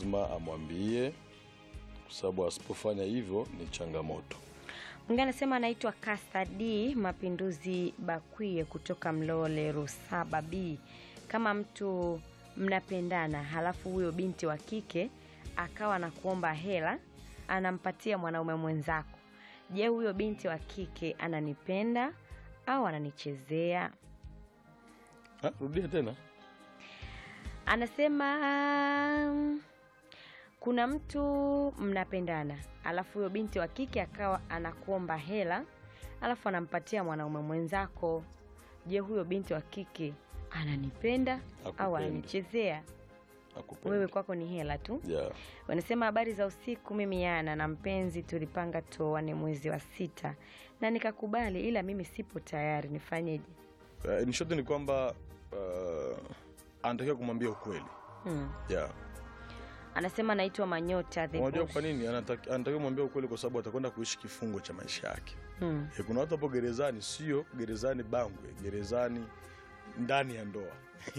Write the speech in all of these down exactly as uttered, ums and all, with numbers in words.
lazima amwambie, kwa sababu asipofanya hivyo ni changamoto. Mwingine anasema anaitwa Kasadi Mapinduzi Bakwie kutoka Mlole Rusaba B. Kama mtu mnapendana halafu huyo binti wa kike akawa na kuomba hela anampatia mwanaume mwenzako, je, huyo binti wa kike ananipenda au ananichezea? Ha, rudia tena. Anasema kuna mtu mnapendana halafu huyo binti wa kike akawa anakuomba hela halafu anampatia mwanaume mwenzako, je, huyo binti wa kike ananipenda Akupenda. au ananichezea? Akupenda. Wewe kwako ni hela tu. Yeah. Wanasema habari za usiku, mimi yana na mpenzi tulipanga tuoane mwezi wa sita na nikakubali, ila mimi sipo tayari, nifanyeje? Uh, in short ni kwamba uh, anatakiwa kumwambia ukweli. Hmm. Yeah. Anasema naitwa Manyota the Unajua Boss. kwa nini anataki- anatakiwa kumwambia ukweli? Kwa sababu atakwenda kuishi kifungo cha maisha yake. Hmm. E, kuna watu hapo gerezani, sio gerezani Bangwe, gerezani ndani ya ndoa.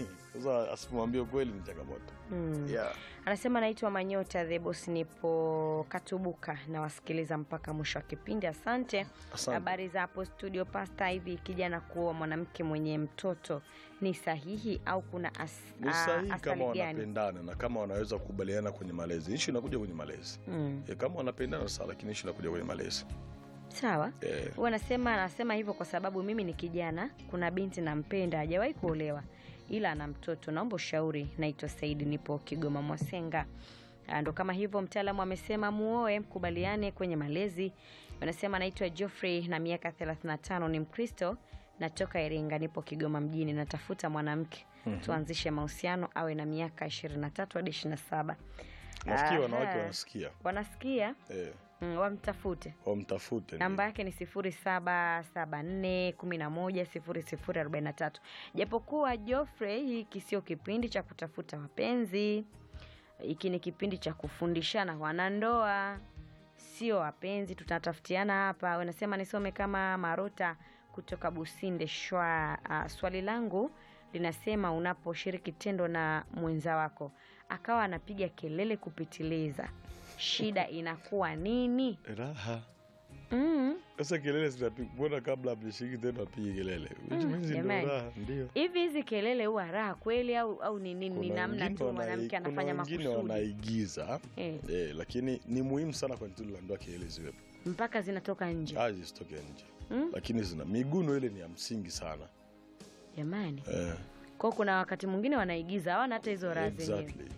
Sasa asipomwambia ukweli ni changamoto. Hmm. Yeah. Anasema naitwa Manyota the Boss, nipo Katubuka na wasikiliza mpaka mwisho wa kipindi. Asante. Asante. Habari za hapo studio Pasta, hivi kijana kuoa mwanamke mwenye mtoto ni sahihi au kuna as, Ni a- sahihi asali kama gani? wanapendana na kama wanaweza kukubaliana kwenye malezi. Issue inakuja kwenye malezi. Hmm. E, kama wanapendana sawa, lakini issue inakuja kwenye malezi. Sawa. Eh. Huwa anasema anasema hivyo kwa sababu mimi ni kijana, kuna binti nampenda, hajawahi kuolewa ila ana mtoto. Naomba ushauri. Naitwa Saidi, nipo Kigoma Mwasenga. Ah, ndo kama hivyo mtaalamu amesema muoe, mkubaliane kwenye malezi. Wanasema naitwa Geoffrey na miaka thelathini na tano, ni Mkristo, natoka Iringa, nipo Kigoma mjini, natafuta mwanamke. Mm-hmm. Tuanzishe mahusiano, awe na miaka ishirini na tatu hadi ishirini na saba. Nafikiri Aha. wanawake wanasikia. Wanasikia? Eh, Mm, wamtafute. wamtafute. Namba yake ni sifuri saba saba nne kumi na moja sifuri sifuri arobaini na tatu. Japokuwa Geoffrey, hiki sio kipindi cha kutafuta wapenzi. Hiki ni kipindi cha kufundishana wanandoa, sio wapenzi. Tutatafutiana hapa. Wanasema nisome kama Marota kutoka Businde Shwa. Uh, swali langu linasema unaposhiriki tendo na mwenza wako akawa anapiga kelele kupitiliza, shida inakuwa nini? Raha. Mm. Sasa kelele zinapigwa, mbona kabla mlishiki tena apige kelele? Which means ndio jamani. raha, ndio. Hivi hizi kelele huwa raha kweli au au ni nini? Ni Kuna namna wengine tu wanai- mwanamke anafanya kuna wengine makusudi wanaigiza. Eh. Eh, lakini ni muhimu sana kwa tendo la ndoa kelele ziwepo. mpaka zinatoka nje. Hazi zitoke nje. Mm. Lakini zina miguno, ile ni ya msingi sana. Jamani. Eh, Kwa kuna wakati mwingine wanaigiza, hawana hata hizo raha zenyewe. exactly.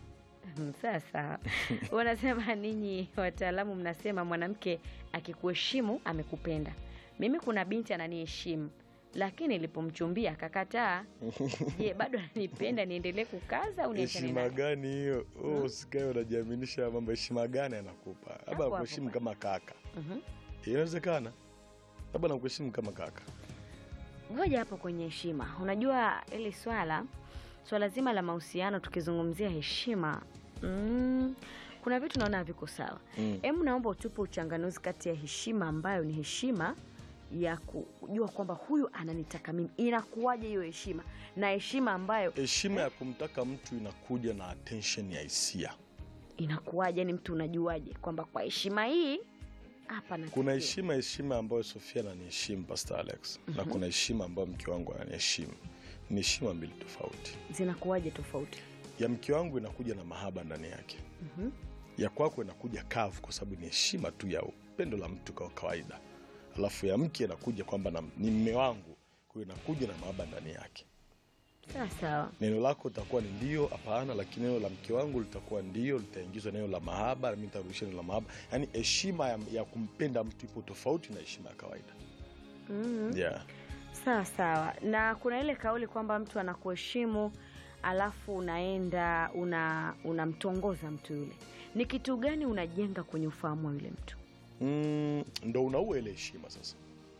Sasa wanasema ninyi wataalamu mnasema mwanamke akikuheshimu amekupenda. Mimi kuna binti ananiheshimu lakini nilipomchumbia akakataa. Je, bado ananipenda, niendelee kukaza au niachane Heshima naye? gani hiyo? Oh, sikae unajiaminisha mambo. Heshima gani anakupa? Labda Hapo anakuheshimu hapo. kama kaka. Mhm. Inawezekana. Labda anakuheshimu kama kaka. Ngoja hapo kwenye heshima. Unajua ile swala swala zima la mahusiano tukizungumzia heshima, mm, kuna vitu naona haviko sawa. Mm. Hebu naomba utupe uchanganuzi kati ya heshima ambayo ni heshima ya kujua kwamba huyu ananitaka mimi, inakuwaje hiyo heshima, na heshima ambayo Heshima ya kumtaka mtu inakuja na attention ya hisia. inakuwaje, ni mtu unajuaje kwamba kwa heshima hii hapa na Kuna heshima heshima ambayo Sofia ananiheshimu, Pastor Alex. Na kuna heshima ambayo mke wangu ananiheshimu. Ni heshima mbili tofauti. zinakuwaje tofauti? Ya mke wangu inakuja na mahaba ndani yake. Mhm. Ya kwako inakuja kavu kwa sababu ni heshima tu ya upendo la mtu kwa kawaida. Alafu ya mke inakuja kwamba na- ni mume wangu, kwa hiyo inakuja na mahaba ndani yake. Sawa sawa. Neno lako litakuwa ni ndio, hapana, lakini neno la mke wangu litakuwa ndio, litaingizwa neno la mahaba na mimi nitarudisha neno la mahaba. Yaani heshima ya, ya kumpenda mtu ipo tofauti na heshima ya kawaida. Mhm. Yeah. Sawa sawa. Na kuna ile kauli kwamba mtu anakuheshimu alafu unaenda una unamtongoza mtu yule. Ni kitu gani unajenga kwenye ufahamu wa yule mtu? Mm, ndo unaua ile heshima sasa.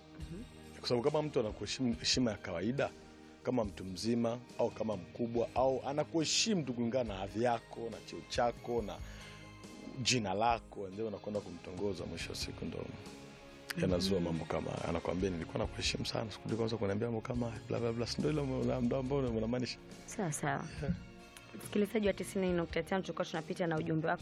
Kwa sababu kama mtu anakuheshimu heshima ya kawaida kama mtu mzima au kama mkubwa, au anakuheshimu tu kulingana na hadhi yako na cheo chako na jina lako, ndio unakwenda kumtongoza, mwisho wa siku ndo yanazua mambo kama haya. Anakuambia nilikuwa nakuheshimu sana, siku kwanza kuniambia mambo kama haya, bla bla bla. Ndio ile ndo ambao unamaanisha. Sawa sawa. Msikilizaji wa tisini nukta tano tulikuwa tunapita na ujumbe wako.